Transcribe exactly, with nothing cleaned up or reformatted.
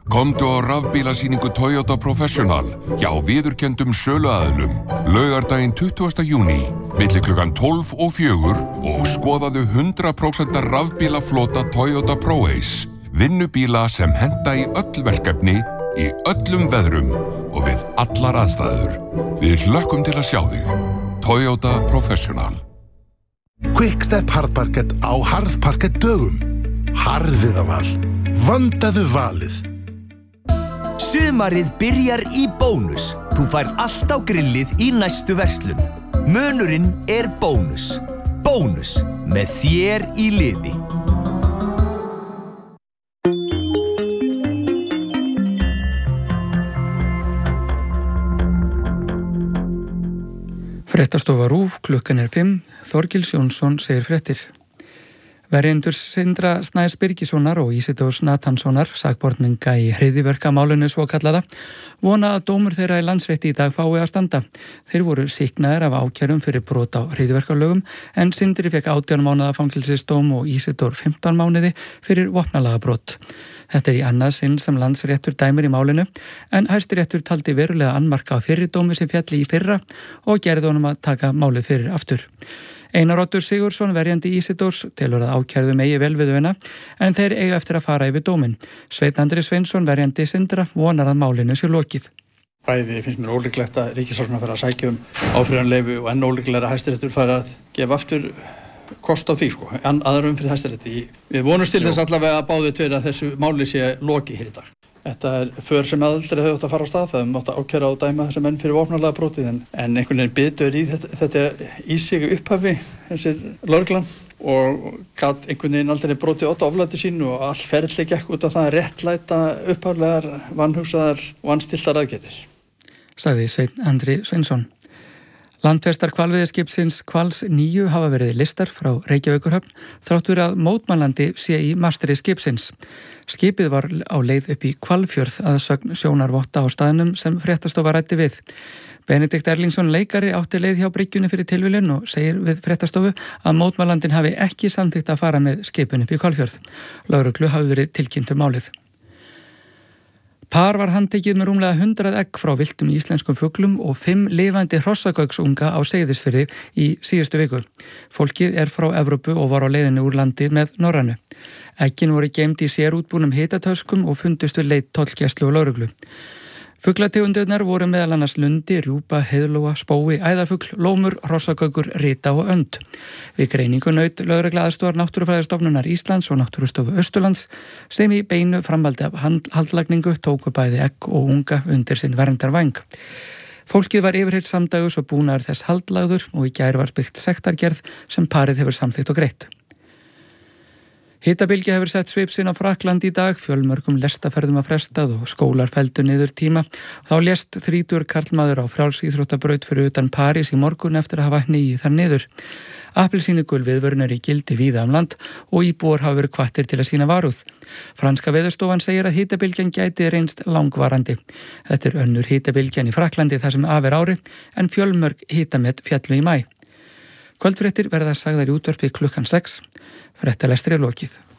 Komdu á rafbílasýningu Toyota Professional hjá viðurkenndum söluaðilum laugardaginn tuttugasta júní milli klukkan tólf og fjögur og skoðaðu hundrað prósent rafbílaflota Toyota ProAce, vinnubíla sem henta í öll verkefni, í öllum veðrum og við allar aðstæður. Við hlökkum til að sjá þig. Toyota Professional. Quickstep Hardparkett á Harðparkett dögum. Harðiðaval. Vandaðu valið. Sumarið byrjar í Bónus. Þú fær allt á grillið í næstu verslun. Munurinn er Bónus. Bónus með þér í liði. Fréttastofa RÚV, klukkan er fimm, Þorgils Jónsson segir fréttir. Verjendur Sindra Snæs Birgissonar og Ísidórs Nathanssonar, sakborninga í hryðjuverkamálinu svokallaða, vona að dómur þeirra í Landsrétti í dag fái að standa. Þeir voru sýknaðir af ákærum fyrir brot á hryðjuverkalögum en Sindri fekk átján mánaða fangelsisdóm og Ísidór fimmtán mánuði fyrir vopnalagabrot. Þetta er í annað sinn sem Landsréttur dæmir í málinu en Hæstiréttur taldi verulega annmarka á fyrri dómi sem fjalli í fyrra og gerði honum að taka málið fyrir aftur. Einar Oddur Sigurðsson, verjandi Ísidórs, telur að ákærðu megi vel við þau en þeir eiga eftir að fara yfir dóminn. Sveinn Andri Sveinsson, verjandi Sindra, vonar að málinu sé lokið. Bæði finnst mér ólíklegt að ríkissaksóknari fari að sækja um áfrýjunarleyfi og enn ólíklegra að Hæstiréttur fari að gefa aftur kost á því, sko, en aðra umfyrir Hæstarétti. Við vonumst til þess allavega að báðu tveir að þessu máli sé lokið hér í dag. Þetta er för sem aldrei hefði átt að fara á stað, það hefði mátt að ákæra og dæma þessa menn fyrir vopnalega brotið en, en einhvern veginn bitur í þetta, þetta í sig upphafi, þessir lögreglan og gat einhvern veginn aldrei brotið átt á oflæti sínu og all ferli gekk út af það að réttlæta upphaflegar, vanhugsaðar og anstiltar aðgerðir. Sagði Sveinn Andri Sveinsson. Landfestar hvalveiðiskipsins Hvals níu hafa verið listar frá Reykjavíkurhöfn þrátt fyrir að mótmælandi sé í mastri skipsins. Skipið var á leið upp í Hvalfjörð að sögn sjónarvotta á staðnum sem fréttastofa ræddi við. Benedikt Erlingsson leikari átti leið hjá bryggjunni fyrir tilviljun og segir við fréttastofu að mótmælandinn hafi ekki samþykkt að fara með skipinu upp í Hvalfjörð. Lögreglu hafi verið tilkynnt um málið. Par var handtekið með rúmlega hundrað egg frá villtum íslenskum fuglum og fimm lifandi hrossagauks-unga á Seyðisfirði í síðustu viku. Fólkið er frá Evrópu og var á leiðinni úr landi með Norrænu. Eggin voru geymd í sérútbúnum hitatöskum og fundust við leit tollgæslu og lögreglu. Fuglategundirnar voru meðal annars lundi, rjúpa, heiðlóa, spói, æðarfugl, lómur, hrossagaukur, rita og önd. Við greiningu naut lögregla aðstoðar Náttúrufræðistofnunar Íslands og Náttúrustofu Austurlands sem í beinu framhaldi af haldlagningu tóku bæði egg og unga undir sinn verndarvæng. Fólkið var yfirheyrt samdægus og búnaður þess haldlagður og í gær var byggt sektargerð sem parið hefur samþykkt og greitt. Hitabylgja hefur sett svip sinn á Frakkland í dag, fjölmörgum lestaferðum að frestað og skólar felldu niður tíma. Þá lést þrítugur karlmaður á frjálsíþróttabraut fyrir utan París í morgun eftir að hafa hnigið þar niður. Appelsínugul viðvörun er í gildi víða um land og íbúar hafa verið hvattir til að sýna varúð. Franska veðurstofan segir að hitabylgjan gæti reynst langvarandi. Þetta er önnur hitabylgjan í Frakklandi þar sem af er ári en fjölmörg hitamett fjallu í maí. Kvöldfréttir verða sagðar í útvarpi klukkan sex. Fréttalestri er lokið.